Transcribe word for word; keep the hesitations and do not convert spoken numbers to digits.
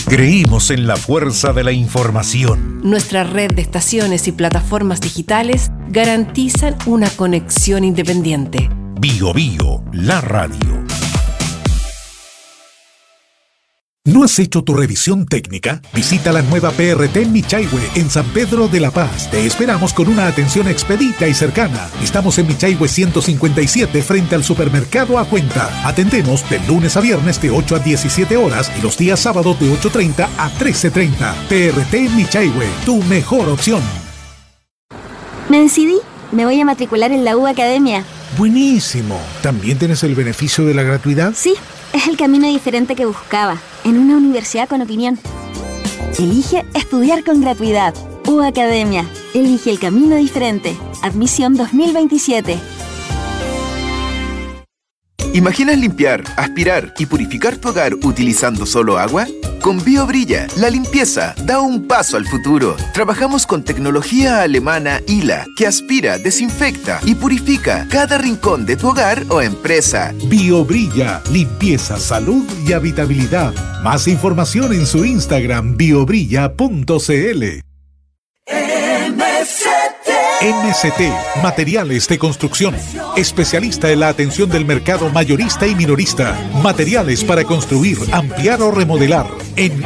Creímos en la fuerza de la información. Nuestra red de estaciones y plataformas digitales garantizan una conexión independiente. Bio Bio, la radio. ¿No has hecho tu revisión técnica? Visita la nueva P R T Michaihue en San Pedro de la Paz. Te esperamos con una atención expedita y cercana. Estamos en Michaihue ciento cincuenta y siete frente al supermercado A Cuenta. Atendemos de lunes a viernes de ocho a diecisiete horas y los días sábados de ocho treinta a trece treinta. P R T Michaihue, tu mejor opción. Me decidí. Me voy a matricular en la U Academia. Buenísimo. ¿También tienes el beneficio de la gratuidad? Sí, es el camino diferente que buscaba, en una universidad con opinión. Elige estudiar con gratuidad. U Academia. Elige el camino diferente. Admisión dos mil veintisiete. ¿Imaginas limpiar, aspirar y purificar tu hogar utilizando solo agua? Con BioBrilla, la limpieza da un paso al futuro. Trabajamos con tecnología alemana I L A, que aspira, desinfecta y purifica cada rincón de tu hogar o empresa. BioBrilla, limpieza, salud y habitabilidad. Más información en su Instagram, biobrilla punto c l. M S T M S T, Materiales de Construcción. Especialista en la atención del mercado mayorista y minorista. Materiales para construir, ampliar o remodelar. En